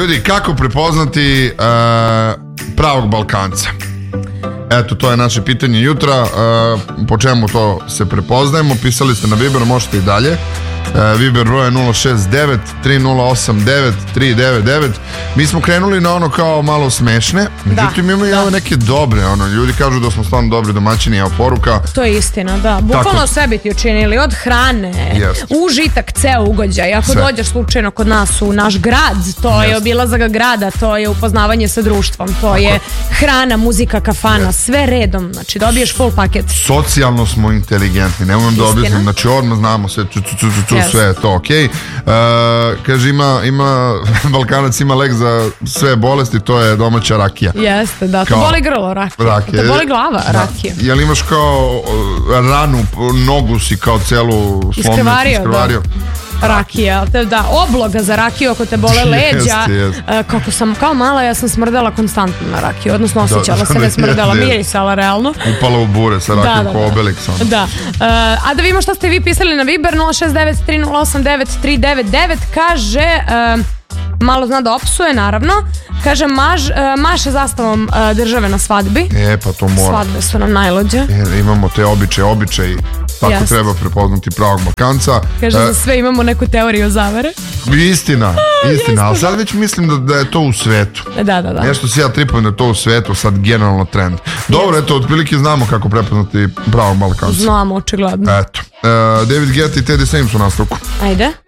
Ljudi, kako prepoznati pravog Balkanca? Eto, to je naše pitanje jutra. Po čemu to se prepoznajemo? Pisali ste na Viber, možete i dalje. Viber broj je 069 3089 399. Mi smo krenuli na ono kao malo smešne. Međutim, imamo i ove neke dobre. Ljudi kažu da smo stvarno dobri domaćini, evo poruka. To je istina, da. Bukvalno sve bi ti učinili. Od hrane, užitak, ceo ugođaj. Ako dođeš slučajno kod nas u naš grad, to je obilazak grada, to je upoznavanje sa društvom, to je hrana, muzika, kafana, sve redom. Znači, dobiješ full paket. Socijalno smo inteligentni, ne umem da objasnim. Znači, odmah znamo sve, sve je to okej. Kaže, Balkanac ima lek za sve bolesti, to je domaća rakija. Jeste, da, to boli grlo, rakija. To boli glava, rakija. Jel imaš kao ranu, nogu si kao celu slomio, iskrvario? Rakija, da, obloga za rakiju ako te bole leđa. Kako sam kao mala, ja sam smrdela konstantno na rakiju, odnosno osjećala se, ne smrdela, mirisala realno. Upala u bure sa rakijom ko Obelix. Da. A da vidimo što ste vi pisali na Viber 069 3089 399. Kaže, malo zna da opsuje, naravno. Kaže, maše zastavom države na svadbi. Pa to mora. Svadbe su nam najluđe. Imamo te običaje. Tako treba prepoznati pravog Balkanca. Kaže, za sve imamo neku teoriju zavere. Istina, ali sad već mislim da je to u svetu. Da. Nešto si ja tripujem da je to u svetu, sad generalno trend. Dobro, eto, otprilike znamo kako prepoznati pravog Balkanca. Znamo, očigledno. Eto, David Guetta i Teddy Swims u nastavku. Ajde.